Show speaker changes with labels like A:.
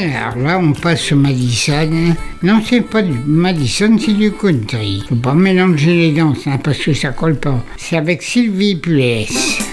A: Alors là, on passe au Madison. Non, c'est pas du Madison, c'est du country. Faut pas mélanger les danses, hein, parce que ça colle pas. C'est avec Sylvie Pugliese.